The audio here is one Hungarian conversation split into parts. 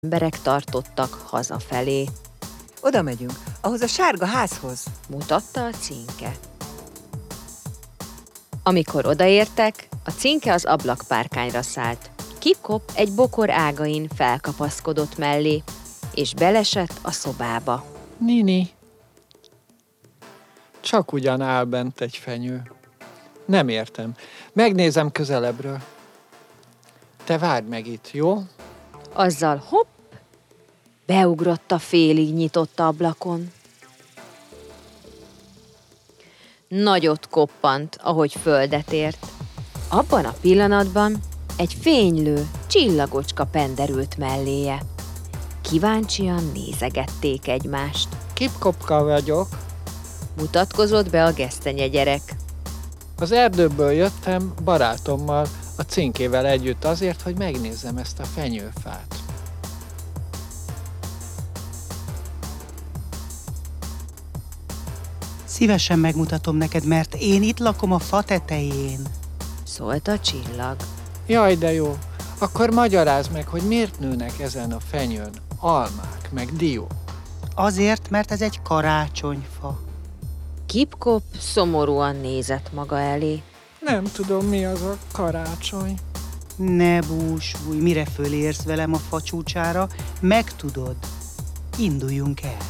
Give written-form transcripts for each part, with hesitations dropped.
emberek tartottak hazafelé, Oda megyünk, ahhoz a sárga házhoz. mutatta a cinke. Amikor odaértek, a cinke az ablakpárkányra szállt. Kip-Kop egy bokor ágain felkapaszkodott mellé, és belesett a szobába. Nini. Csak ugyan áll bent egy fenyő. Nem értem. Megnézem közelebbről. Te várj meg itt, jó? Azzal hopp, beugrott a félig nyitott ablakon. Nagyot koppant, ahogy földet ért. Abban a pillanatban egy fénylő, csillagocska penderült melléje. Kíváncsian nézegették egymást. Kip-Kopka vagyok. Mutatkozott be a gesztenye gyerek. Az erdőből jöttem barátommal, a cinkével együtt azért, hogy megnézzem ezt a fenyőfát. Szívesen megmutatom neked, mert én itt lakom a fa tetején. Szólt a csillag. Jaj, de jó. Akkor magyarázd meg, hogy miért nőnek ezen a fenyőn almák, meg diók. Azért, mert ez egy karácsonyfa. Kip-Kop szomorúan nézett maga elé. Nem tudom, mi az a karácsony. Ne búsulj, mire fölérsz velem a fa csúcsára, megtudod. Induljunk el.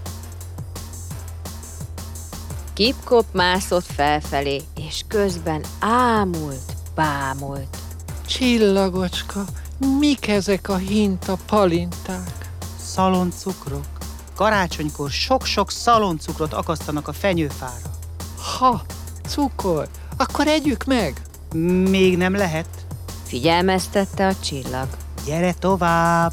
Kip-Kop mászott felfelé, és közben ámult, bámult. Csillagocska, mik ezek a hinta palinták? Szaloncukrok. Karácsonykor sok-sok szaloncukrot akasztanak a fenyőfára. Ha, cukor, akkor együk meg. Még nem lehet. Figyelmeztette a csillag. Gyere tovább.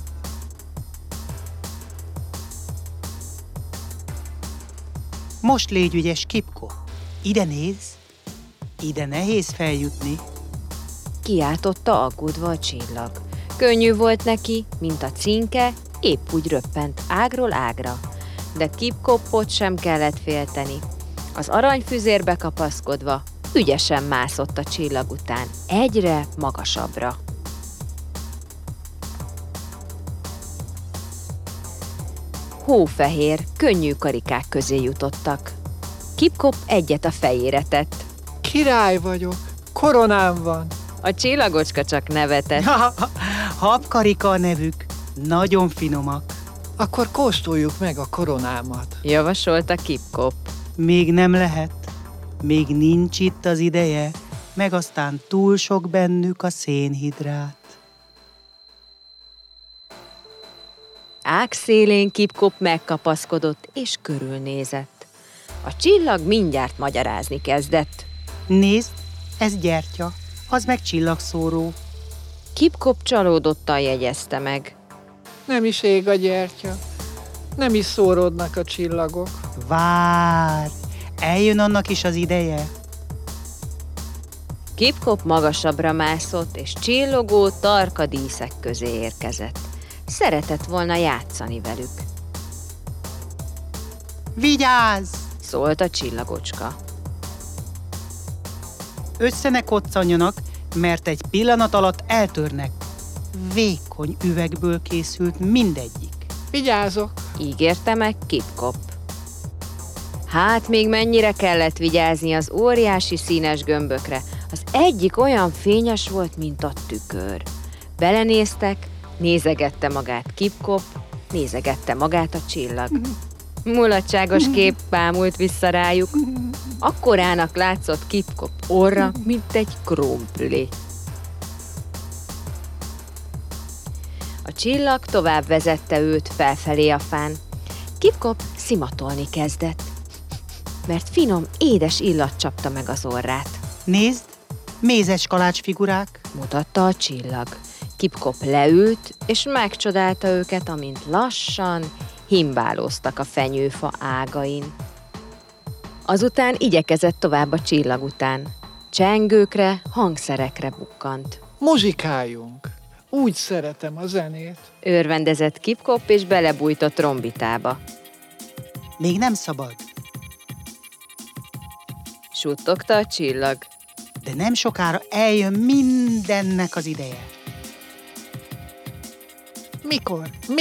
Most légy ügyes, Kip-Kop. Ide nézz. Ide nehéz feljutni. Kiáltotta aggódva a csillag. Könnyű volt neki, mint a cinke, épp úgy röppent ágról ágra. De Kip-Kopot sem kellett félteni. Az aranyfüzérbe kapaszkodva ügyesen mászott a csillag után, egyre magasabbra. Hófehér, könnyű karikák közé jutottak. Kip-Kop egyet a fejére tett. Király vagyok, koronám van. A csillagocska csak nevetett. Habkarika a nevük. Nagyon finomak. Akkor kóstoljuk meg a koronámat. Javasolta Kip-Kop. Még nem lehet. Még nincs itt az ideje, meg aztán túl sok bennük a szénhidrát. Ág szélén Kip-Kop megkapaszkodott és körülnézett. A csillag mindjárt magyarázni kezdett. Nézd, ez gyertya, az meg csillagszóró. Kip-Kop csalódottan jegyezte meg. Nem is ég a gyertya. Nem is szóródnak a csillagok. Várj, eljön annak is az ideje. Kip-Kop magasabbra mászott, és csillogó, tarka díszek közé érkezett. Szeretett volna játszani velük. Vigyázz! Szólt a csillagocska. Össze ne koccanjanak, mert egy pillanat alatt eltörnek. Vékony üvegből készült mindegyik. Vigyázok! Ígérte meg Kip-Kop. Hát még mennyire kellett vigyázni az óriási színes gömbökre. Az egyik olyan fényes volt, mint a tükör. Belenéztek, nézegette magát Kip-Kop, nézegette magát a csillag. Mulatságos kép bámult vissza rájuk. Akkorának látszott Kip-Kop orra, mint egy krumpli. A csillag tovább vezette őt felfelé a fán. Kip-Kop szimatolni kezdett, mert finom, édes illat csapta meg az orrát. Nézd, mézes kalács figurák. Mutatta a csillag. Kip-Kop leült, és megcsodálta őket, amint lassan himbálóztak a fenyőfa ágain. Azután igyekezett tovább a csillag után. Csengőkre, hangszerekre bukkant. Muzsikáljunk! Úgy szeretem a zenét. Örvendezett Kip-Kop, és belebújt a trombitába. Még nem szabad, Suttogta a csillag. de nem sokára eljön mindennek az ideje. Mikor?